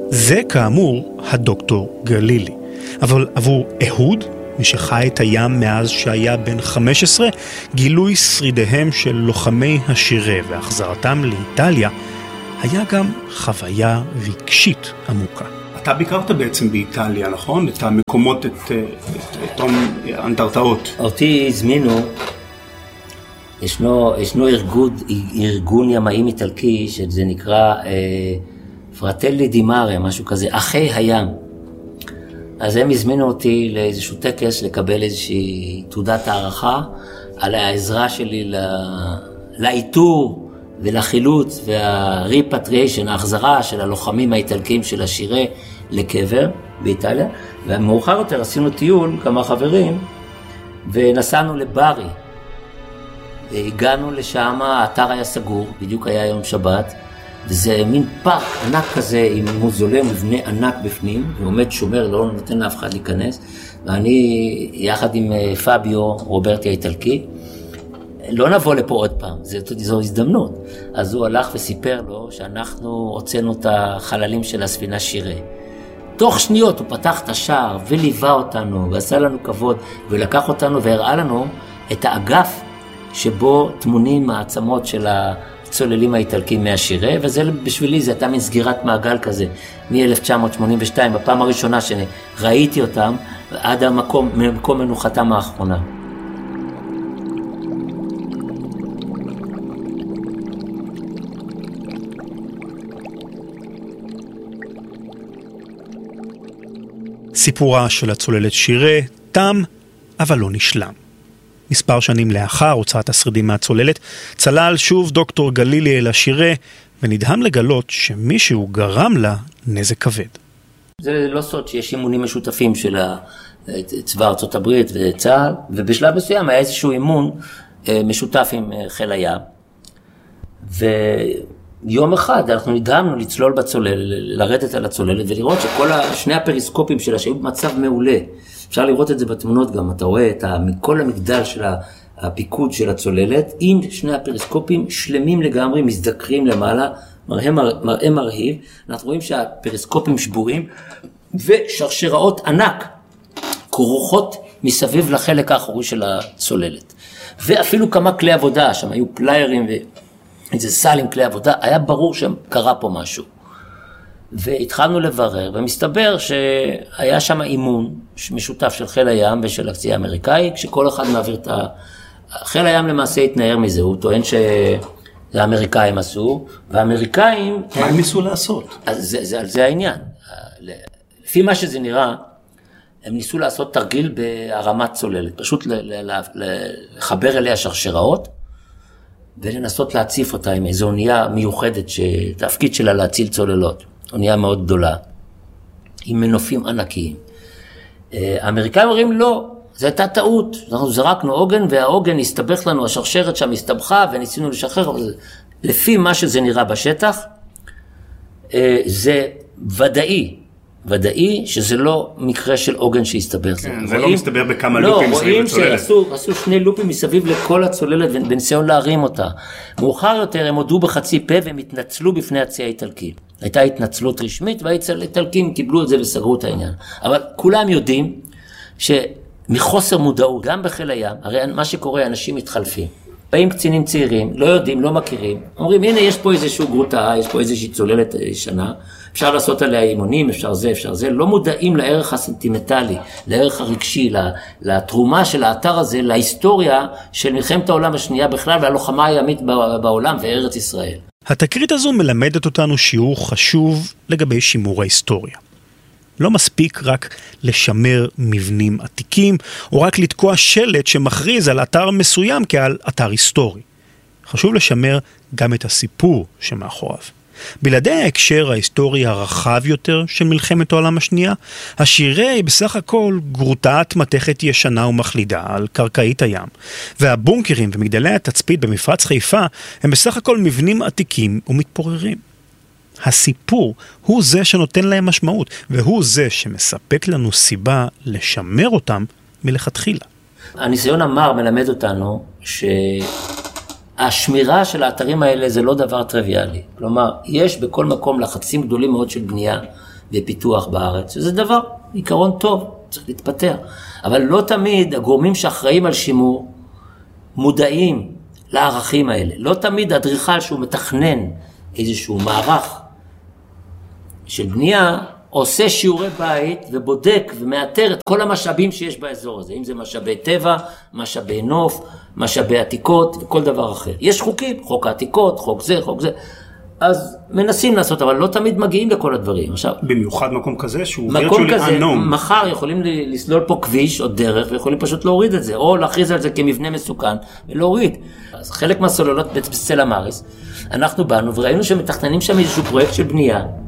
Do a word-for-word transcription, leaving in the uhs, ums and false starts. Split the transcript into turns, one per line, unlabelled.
זה כאמור הדוקטור גלילי. אבל עבור אהוד, מי שחי את הים מאז שהיה בן חמש עשרה, גילוי שרידיהם של לוחמי השירה והחזרתם לאיטליה, היה גם חוויה רגשית עמוקה. אתה ביקרת בעצם באיטליה, נכון? את המקומות, את, את, את, את האנדרטאות.
אותי הזמינו, ישנו, ישנו ארגון, ארגון ימאים איטלקי, שזה נקרא אה, פרטלי די מארה, משהו כזה, אחי הים. אז הם הזמינו אותי לאיזשהו טקס לקבל איזושהי תעודת הערכה על העזרה שלי לא, לאיתור ולחילוץ והריפטריאשן, ההחזרה של הלוחמים האיטלקים של השירה לקבר באיטליה. ומאוחר יותר עשינו טיול, כמה חברים, ונסענו לברי. והגענו לשם, האתר היה סגור, בדיוק היה יום שבת, וזה מין פארק ענק כזה עם מוזיאון מבנה ענק בפנים, ועומד שומר, לא נותן לאף אחד להיכנס, ואני יחד עם פאביו, רוברטי האיטלקי, לא נבוא לפה עוד פעם, זו הזדמנות. אז הוא הלך וסיפר לו שאנחנו הוצאנו את החללים של הספינה שירה. תוך שניות הוא פתח את השער וליווה אותנו, ועשה לנו כבוד, ולקח אותנו והראה לנו את האגף שבו תמונים העצמות של הצוללים האיטלקים מהשירה, וזה בשבילי, זה הייתה מין סגירת מעגל כזה, מ-אלף תשע מאות שמונים ושתיים, בפעם הראשונה שראיתי אותם, עד המקום, מקום מנוחתם האחרונה.
סיפורה של הצוללת שירה תם, אבל לא נשלם. מספר שנים לאחר הוצאת השרידים מהצוללת, צלל שוב דוקטור גלילי אל השירה, ונדהם לגלות שמישהו גרם לה נזק כבד.
זה לא סוד שיש אימונים משותפים של צבא ארצות הברית וצה"ל, ובשלב מסוים היה איזשהו אימון משותף עם חיל הים. ויום אחד אנחנו נדהמנו לצלול בצוללת, לרדת על הצוללת, ולראות שכל שני הפריסקופים שלה שהיו במצב מעולה, אפשר לראות את זה בתמונות גם, אתה רואה את כל המגדל של הפיקוד של הצוללת, עם שני הפריסקופים שלמים לגמרי, מזדקרים למעלה, מראה, מראה מרהיב, אנחנו רואים שהפריסקופים שבורים, ושרשראות ענק, כרוכות מסביב לחלק האחורי של הצוללת. ואפילו כמה כלי עבודה, שם היו פליירים ואיזה סל עם כלי עבודה, היה ברור שקרה פה משהו. והתחלנו לברר, ומסתבר שהיה שם אימון משותף של חיל הים ושל הקצי האמריקאי, כשכל אחד מעביר את ה... חיל הים למעשה התנער מזה, הוא טוען שזה האמריקאים עשו, והאמריקאים...
מה הם ניסו לעשות?
אז זה, זה, זה העניין. לפי מה שזה נראה, הם ניסו לעשות תרגיל בהרמת צוללת, פשוט לחבר אליה שרשראות, ולנסות להציף אותה עם איזו אונייה מיוחדת, שתפקיד שלה להציל צוללות. אונייה מאוד גדולה, עם מנופים ענקיים. האמריקאים אומרים לא, זו הייתה טעות, אנחנו זרקנו עוגן, והעוגן הסתבך לנו, השרשרת שם הסתבכה, וניסינו לשחרר, אבל לפי מה שזה נראה בשטח, זה ודאי, ודאי שזה לא מקרה של עוגן שהסתבך.
כן, זה לא מסתבר בכמה לופים מסביב לצוללת.
לא, רואים שעשו שני לופים מסביב לכל הצוללת, בניסיון להרים אותה. מאוחר יותר הם הודו בחצי פה, והם התנצלו בפני הצי האיטלקי. הייתה התנצלות רשמית, והאיטלקים קיבלו את זה וסגרו את העניין. אבל כולם יודעים שמחוסר מודעות, גם בחיל הים, הרי מה שקורה, אנשים מתחלפים. באים קצינים צעירים, לא יודעים, לא מכירים, אומרים, הנה יש פה איזשהו גרוטה, יש פה איזושהי צוללת שנה, אפשר לעשות עליה אימונים, אפשר זה, אפשר זה, לא מודעים לערך הסנטימנטלי, לערך הרגשי, לתרומה של האתר הזה, להיסטוריה של מלחמת העולם השנייה בכלל, והלוחמה הימית בעולם וארץ ישראל.
התקרית הזו מלמדת אותנו שיעור חשוב לגבי שימור ההיסטוריה. לא מספיק רק לשמר מבנים עתיקים, או רק לתקוע שלט שמכריז על אתר מסוים כעל אתר היסטורי. חשוב לשמר גם את הסיפור שמאחוריו. בלעדי ההקשר ההיסטורי הרחב יותר של מלחמת העולם השנייה, השירה היא בסך הכל גרוטת מתכת ישנה ומחלידה על קרקעית הים, והבונקרים ומגדלי התצפית במפרץ חיפה הם בסך הכל מבנים עתיקים ומתפוררים. הסיפור הוא זה שנותן להם משמעות, והוא זה שמספק לנו סיבה לשמר אותם מלכתחילה.
הניסיון המר מלמד אותנו שהשמירה של האתרים האלה זה לא דבר טריוויאלי. כלומר, יש בכל מקום לחצים גדולים מאוד של בנייה, ופיתוח בארץ, שזה דבר, עיקרון טוב, צריך להתפתח. אבל לא תמיד הגורמים שאחראים על שימור מודעים לערכים האלה. לא תמיד אדריכל שהוא מתכנן איזשהו מערך של בנייה, עושה שיעורי בית ובודק ומאתר את כל המשאבים שיש באזור הזה. אם זה משאבי טבע, משאבי נוף, משאבי עתיקות וכל דבר אחר. יש חוקים, חוק העתיקות, חוק זה, חוק זה. אז מנסים לעשות, אבל לא תמיד מגיעים לכל הדברים. עכשיו,
במיוחד מקום כזה שהוא
מקום כזה, מחר יכולים לסלול פה כביש או דרך, ויכולים פשוט להוריד את זה, או להכריז על זה כמבנה מסוכן, ולהוריד. אז חלק מהסוללות בסלע מאריס, אנחנו באנו וראינו שמתכננים שם איזשהו פרויקט של בנייה,